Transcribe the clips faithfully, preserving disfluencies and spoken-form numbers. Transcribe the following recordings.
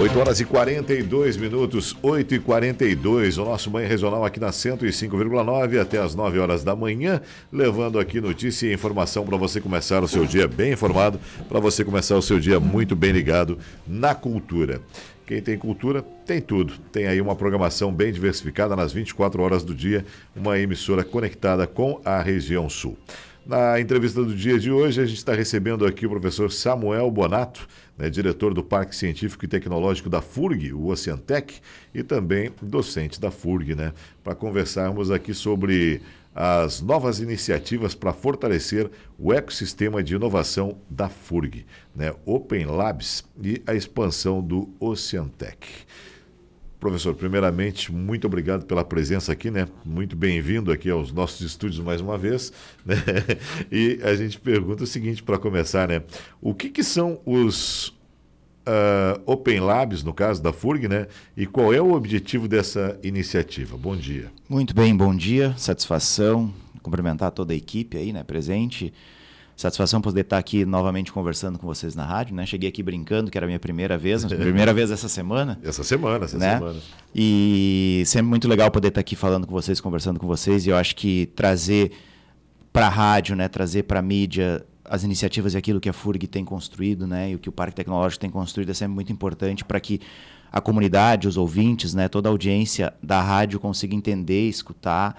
oito horas e quarenta e dois minutos, oito e quarenta e dois, o nosso Manhã Regional aqui na cento e cinco vírgula nove até as nove horas da manhã, levando aqui notícia e informação para você começar o seu dia bem informado, para você começar o seu dia muito bem ligado na cultura. Quem tem cultura, tem tudo. Tem aí uma programação bem diversificada nas vinte e quatro horas do dia, uma emissora conectada com a região sul. Na entrevista do dia de hoje, a gente está recebendo aqui o professor Samuel Bonato, né, diretor do Parque Científico e Tecnológico da FURG, o Oceantec, e também docente da FURG, né, para conversarmos aqui sobre as novas iniciativas para fortalecer o ecossistema de inovação da FURG, né, Open Labs e a expansão do Oceantec. Professor, primeiramente, muito obrigado pela presença aqui, né? Muito bem-vindo aqui aos nossos estúdios mais uma vez, né? E a gente pergunta o seguinte para começar, né? O que, que são os uh, Open Labs, no caso da FURG, né? E qual é o objetivo dessa iniciativa? Bom dia. Muito bem, bom dia, satisfação, cumprimentar toda a equipe aí, né, presente. Satisfação poder estar aqui novamente conversando com vocês na rádio, né? Cheguei aqui brincando, que era a minha primeira vez, mas primeira vez essa semana. Essa semana, essa né? semana. E sempre muito legal poder estar aqui falando com vocês, conversando com vocês. E eu acho que trazer para a rádio, né? Trazer para a mídia as iniciativas e aquilo que a FURG tem construído, né? E o que o Parque Tecnológico tem construído é sempre muito importante para que a comunidade, os ouvintes, né? Toda a audiência da rádio consiga entender, escutar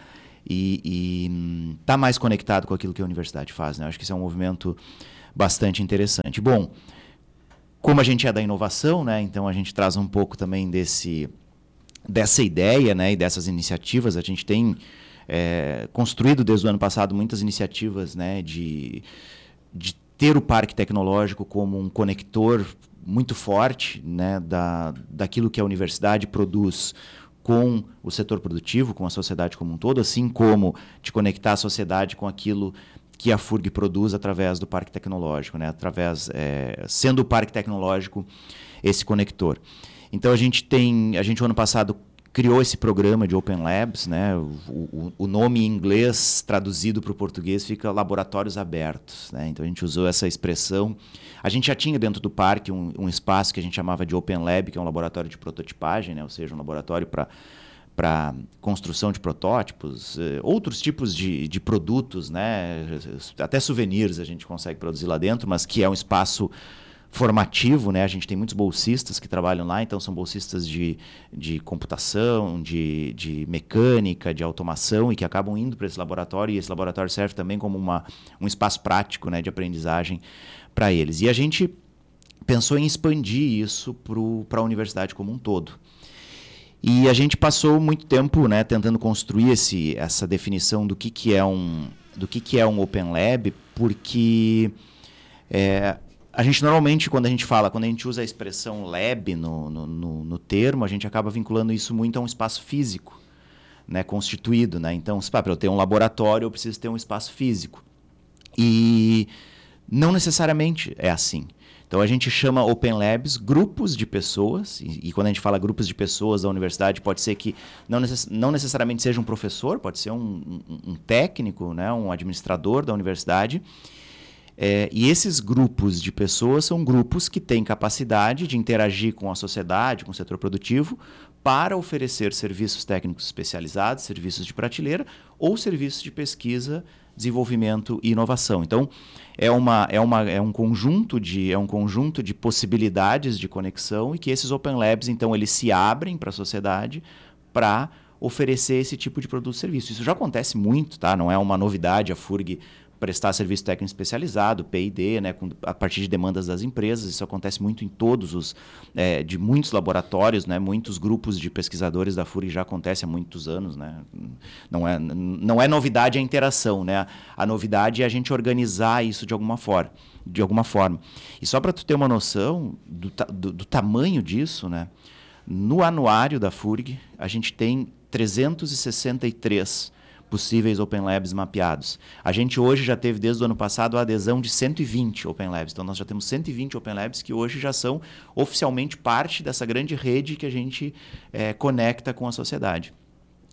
e estar tá mais conectado com aquilo que a universidade faz, né? Eu acho que isso é um movimento bastante interessante. Bom, como a gente é da inovação, né? Então a gente traz um pouco também desse, dessa ideia, né? E dessas iniciativas. A gente tem é, construído desde o ano passado muitas iniciativas, né? de, de ter o Parque Tecnológico como um conector muito forte, né? da, daquilo que a universidade produz com o setor produtivo, com a sociedade como um todo, assim como de conectar a sociedade com aquilo que a FURG produz através do Parque Tecnológico, né? Através, é, sendo o Parque Tecnológico esse conector. Então a gente tem, a gente o ano passado criou esse programa de Open Labs, né? O, o, o nome em inglês traduzido para o português fica Laboratórios Abertos, né? Então a gente usou essa expressão. A gente já tinha dentro do parque um, um espaço que a gente chamava de Open Lab, que é um laboratório de prototipagem, né? Ou seja, um laboratório para para construção de protótipos, eh, outros tipos de, de produtos, né? Até souvenirs a gente consegue produzir lá dentro, mas que é um espaço formativo, né? A gente tem muitos bolsistas que trabalham lá, então são bolsistas de, de computação, de, de mecânica, de automação e que acabam indo para esse laboratório, e esse laboratório serve também como uma, um espaço prático, né, de aprendizagem para eles. E a gente pensou em expandir isso para a universidade como um todo. E a gente passou muito tempo, né, tentando construir esse, essa definição do que, que, é um, do que, que é um Open Lab, porque é, a gente normalmente, quando a gente fala, quando a gente usa a expressão lab no, no, no, no termo, a gente acaba vinculando isso muito a um espaço físico, né, constituído. Né? Então, para eu ter um laboratório, eu preciso ter um espaço físico. E não necessariamente é assim. Então, a gente chama Open Labs grupos de pessoas, e, e quando a gente fala grupos de pessoas da universidade, pode ser que não, necess, não necessariamente seja um professor, pode ser um, um, um técnico, né, um administrador da universidade. É, e esses grupos de pessoas são grupos que têm capacidade de interagir com a sociedade, com o setor produtivo, para oferecer serviços técnicos especializados, serviços de prateleira ou serviços de pesquisa, desenvolvimento e inovação. Então, é, uma, é, uma, é, um, conjunto de, é um conjunto de possibilidades de conexão e que esses Open Labs, então, eles se abrem para a sociedade para oferecer esse tipo de produto e serviço. Isso já acontece muito, tá? Não é uma novidade a FURG prestar serviço técnico especializado, P I D, né, com, a partir de demandas das empresas. Isso acontece muito em todos os, é, de muitos laboratórios, né, muitos grupos de pesquisadores da FURG já acontece há muitos anos. Né, não, é, não é novidade a interação, né, a novidade é a gente organizar isso de alguma forma. De alguma forma. E só para tu ter uma noção do, do, do tamanho disso, né, no anuário da FURG, a gente tem trezentos e sessenta e três possíveis Open Labs mapeados. A gente hoje já teve, desde o ano passado, a adesão de cento e vinte Open Labs. Então, nós já temos cento e vinte Open Labs que hoje já são oficialmente parte dessa grande rede que a gente é, conecta com a sociedade.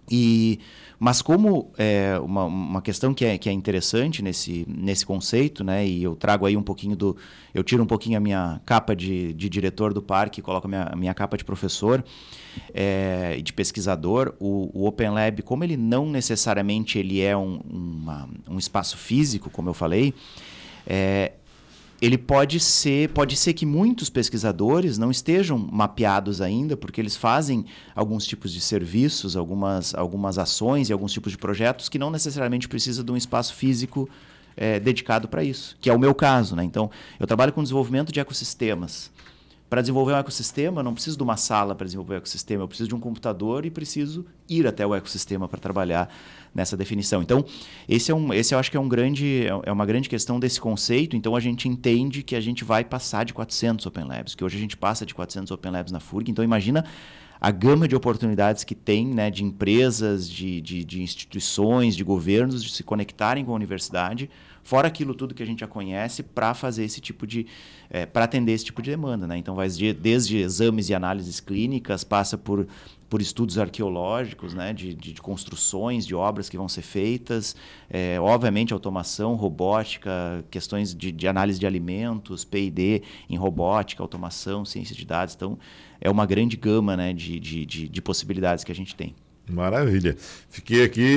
E, mas como é, uma, uma questão que é, que é interessante nesse, nesse conceito, né, e eu trago aí um pouquinho do... Eu tiro um pouquinho a minha capa de, de diretor do parque e coloco a minha, a minha capa de professor e é, de pesquisador. O, o Open Lab, como ele não necessariamente ele é um, uma, um espaço físico, como eu falei, é, ele pode ser, pode ser que muitos pesquisadores não estejam mapeados ainda, porque eles fazem alguns tipos de serviços, algumas, algumas ações e alguns tipos de projetos que não necessariamente precisam de um espaço físico é, dedicado para isso, que é o meu caso, né? Então, eu trabalho com desenvolvimento de ecossistemas. Para desenvolver um ecossistema, eu não preciso de uma sala para desenvolver o ecossistema, eu preciso de um computador e preciso ir até o ecossistema para trabalhar nessa definição. Então, esse, é um, esse eu acho que é, um grande, é uma grande questão desse conceito. Então, a gente entende que a gente vai passar de quatrocentos Open Labs, que hoje a gente passa de quatrocentos Open Labs na F U R G. Então, imagina a gama de oportunidades que tem, né, de empresas, de, de, de instituições, de governos, de se conectarem com a universidade, fora aquilo tudo que a gente já conhece, para fazer esse tipo de, é, para atender esse tipo de demanda, né? Então vai de, desde exames e análises clínicas, passa por, por estudos arqueológicos, né, de, de, de construções, de obras que vão ser feitas, é, obviamente automação, robótica, questões de, de análise de alimentos, P e D em robótica, automação, ciência de dados. Então é uma grande gama, né, de, de, de, de possibilidades que a gente tem. Maravilha. Fiquei aqui,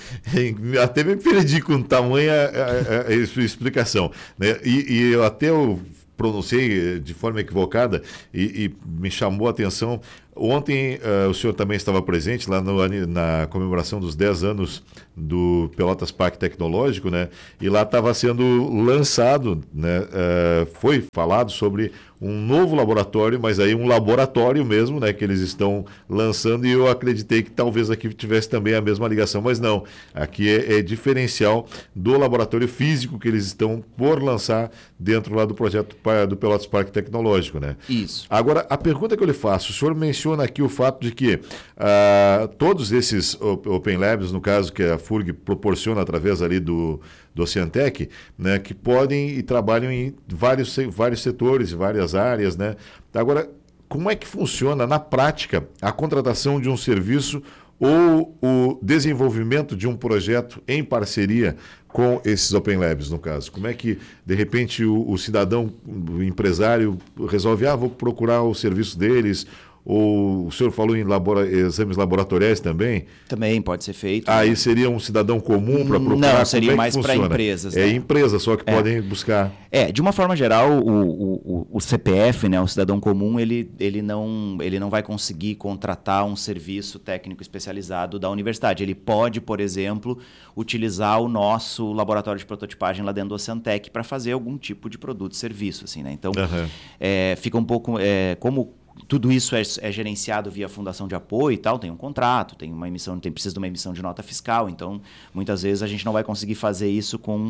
até me perdi com tamanha a, a, a explicação, né? E, e eu até eu pronunciei de forma equivocada e, e me chamou a atenção. Ontem uh, o senhor também estava presente lá no, na comemoração dos dez anos do Pelotas Parque Tecnológico, né? E lá estava sendo lançado, né? Uh, foi falado sobre um novo laboratório, mas aí um laboratório mesmo, né? Que eles estão lançando, e eu acreditei que talvez aqui tivesse também a mesma ligação, mas não. Aqui é, é diferencial do laboratório físico que eles estão por lançar dentro lá do projeto do Pelotas Parque Tecnológico, né? Isso. Agora, a pergunta que eu lhe faço, o senhor menciona aqui o fato de que uh, todos esses Open Labs, no caso que a F U R G proporciona através ali do, do Oceantec, né, que podem e trabalham em vários, vários setores, várias áreas, né? Agora, como é que funciona na prática a contratação de um serviço ou o desenvolvimento de um projeto em parceria com esses Open Labs, no caso? Como é que, de repente, o, o cidadão, o empresário, resolve, ah, vou procurar o serviço deles? Ou o senhor falou em labora, exames laboratoriais também? Também pode ser feito. Aí né? seria um cidadão comum para procurar? Não, seria é mais para empresas. É né? empresa só que é. podem buscar. É, de uma forma geral, o, o, o C P F, né, o cidadão comum, ele, ele, não, ele não vai conseguir contratar um serviço técnico especializado da universidade. Ele pode, por exemplo, utilizar o nosso laboratório de prototipagem lá dentro do Oceantec para fazer algum tipo de produto, serviço. Assim, né? Então, uhum. é, fica um pouco... É, como tudo isso é, é gerenciado via fundação de apoio e tal, tem um contrato, tem uma emissão, tem, precisa de uma emissão de nota fiscal, então muitas vezes a gente não vai conseguir fazer isso com,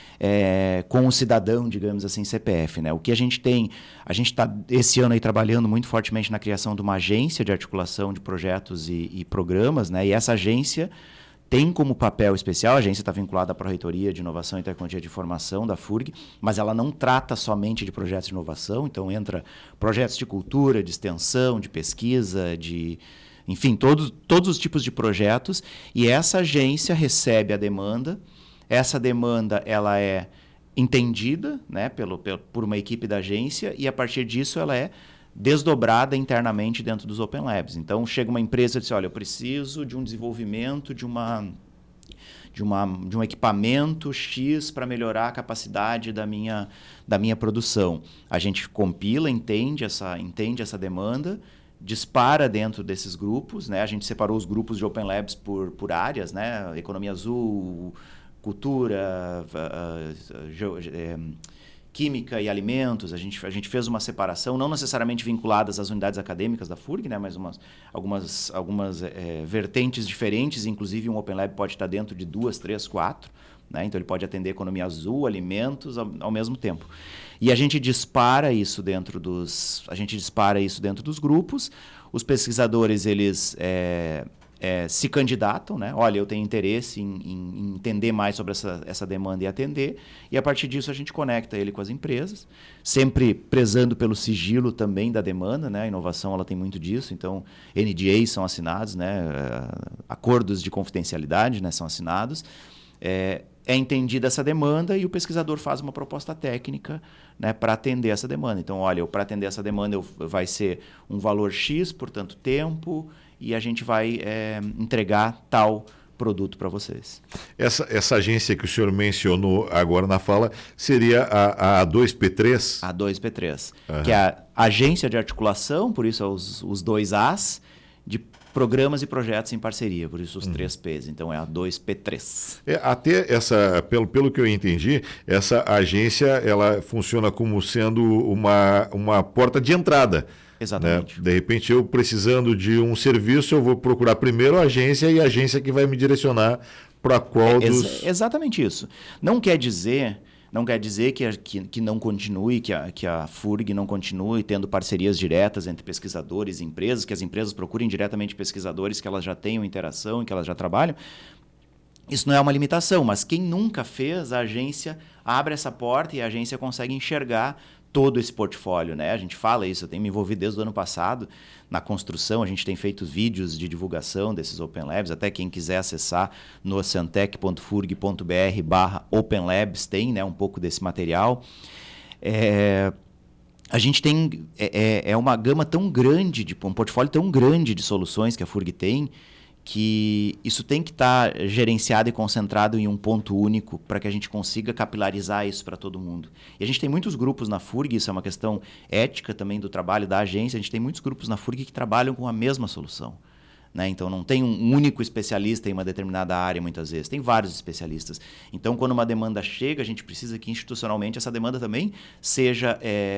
é, com o cidadão, digamos assim, C P F. Né? O que a gente tem, a gente está esse ano aí trabalhando muito fortemente na criação de uma agência de articulação de projetos e, e programas, né? E essa agência tem como papel especial, a agência está vinculada à Pró-Reitoria de Inovação e Tecnologia de Formação da F U R G, mas ela não trata somente de projetos de inovação, então entra projetos de cultura, de extensão, de pesquisa, de, enfim, todos, todos os tipos de projetos, e essa agência recebe a demanda, essa demanda ela é entendida, né, pelo, pelo, por uma equipe da agência, e a partir disso ela é desdobrada internamente dentro dos Open Labs. Então, chega uma empresa e diz, olha, eu preciso de um desenvolvimento de, uma, de, uma, de um equipamento X para melhorar a capacidade da minha, da minha produção. A gente compila, entende essa, entende essa demanda, dispara dentro desses grupos, né? A gente separou os grupos de Open Labs por, por áreas, né? Economia azul, cultura, uh, uh, uh, química e alimentos. A gente, a gente fez uma separação, não necessariamente vinculadas às unidades acadêmicas da F U R G, né, mas umas, algumas, algumas é, vertentes diferentes, inclusive um Open Lab pode estar dentro de duas, três, quatro, né, então ele pode atender economia azul, alimentos ao, ao mesmo tempo. E a gente dispara isso dentro dos, a gente dispara isso dentro dos grupos. Os pesquisadores, eles... É, é, se candidatam, né? Olha, eu tenho interesse em, em, em entender mais sobre essa, essa demanda e atender, e a partir disso a gente conecta ele com as empresas, sempre prezando pelo sigilo também da demanda, né? A inovação ela tem muito disso, então N D As são assinados, né? Acordos de confidencialidade, né? São assinados. É, é entendida essa demanda e o pesquisador faz uma proposta técnica, né, para atender essa demanda. Então, olha, para atender essa demanda eu, vai ser um valor X por tanto tempo e a gente vai é, entregar tal produto para vocês. Essa, essa agência que o senhor mencionou agora na fala seria a, a A dois P três? A dois P três, Uhum. que é a agência de articulação, por isso os, os dois As, de programas e projetos em parceria, por isso os uhum. três P's. Então é a dois P três. É, até essa, pelo, pelo que eu entendi, essa agência ela funciona como sendo uma, uma porta de entrada. Exatamente. Né? De repente, eu precisando de um serviço, eu vou procurar primeiro a agência e a agência que vai me direcionar para qual é, dos... Ex- exatamente isso. Não quer dizer... Não quer dizer que, a, que, que não continue, que a, que a FURG não continue tendo parcerias diretas entre pesquisadores e empresas, que as empresas procurem diretamente pesquisadores que elas já tenham interação e que elas já trabalham. Isso não é uma limitação, mas quem nunca fez, a agência abre essa porta e a agência consegue enxergar todo esse portfólio, né? A gente fala isso, eu tenho me envolvido desde o ano passado na construção, a gente tem feito vídeos de divulgação desses Open Labs, até quem quiser acessar no oceantec ponto furg ponto br barra Open Labs tem, né, um pouco desse material. É, a gente tem é, é uma gama tão grande, de, um portfólio tão grande de soluções que a FURG tem, que isso tem que estar tá gerenciado e concentrado em um ponto único para que a gente consiga capilarizar isso para todo mundo. E a gente tem muitos grupos na FURG, isso é uma questão ética também do trabalho da agência, a gente tem muitos grupos na FURG que trabalham com a mesma solução. Né? Então, não tem um único especialista em uma determinada área, muitas vezes. Tem vários especialistas. Então, quando uma demanda chega, a gente precisa que institucionalmente essa demanda também seja é,